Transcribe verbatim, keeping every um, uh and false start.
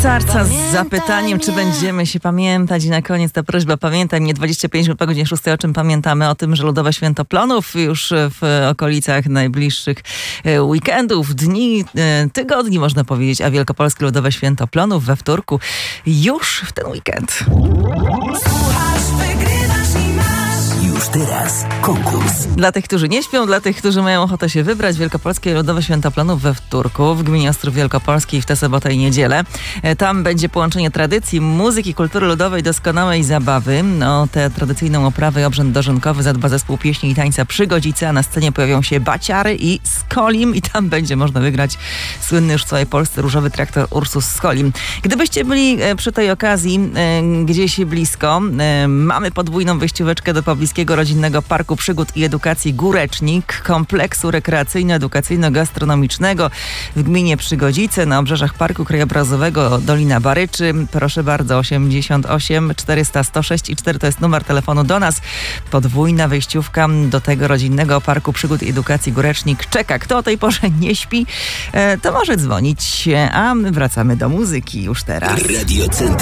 Starca z zapytaniem, czy będziemy się pamiętać, i na koniec ta prośba: pamiętaj mnie, dwadzieścia pięć minut po godzinie szóstej. O czym pamiętamy? O tym, że Ludowe Święto Plonów już w okolicach najbliższych weekendów, dni, tygodni można powiedzieć, a Wielkopolskie Ludowe Święto Plonów we wtorku już w ten weekend. Słuchasz, wygrywasz i masz. Już teraz konkurs. Dla tych, którzy nie śpią, dla tych, którzy mają ochotę się wybrać, Wielkopolskie Ludowe Święto Plonów we wtorku w gminie Ostrów Wielkopolski w tę sobotę i niedzielę. Tam będzie połączenie tradycji, muzyki, kultury ludowej, doskonałej zabawy. O tę tradycyjną oprawę i obrzęd dożynkowy zadba zespół pieśni i tańca Przygodzice, a na scenie pojawią się baciary i Skolim i tam będzie można wygrać słynny już w całej Polsce różowy traktor Ursus Skolim. Gdybyście byli przy tej okazji gdzieś blisko, mamy podwójną wyjścióweczkę do pobliskiego rodzinnego Parku Przygód i Edukacji Górecznik, kompleksu rekreacyjno-edukacyjno-gastronomicznego w gminie Przygodzice na obrzeżach Parku Krajobrazowego Dolina Baryczy. Proszę bardzo, osiemdziesiąt osiem czterysta sto sześć i cztery to jest numer telefonu do nas. Podwójna wejściówka do tego rodzinnego Parku Przygód i Edukacji Górecznik czeka. Kto o tej porze nie śpi, to może dzwonić, a my wracamy do muzyki już teraz. Radio Centrum.